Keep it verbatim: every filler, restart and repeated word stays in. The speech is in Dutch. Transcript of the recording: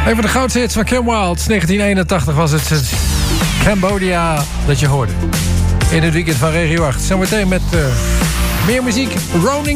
Een van de grootste hits van Kim Wilde. negentien eenentachtig was het Cambodia dat je hoorde. In het weekend van Regio acht. Zometeen met uh, meer muziek. Ronin.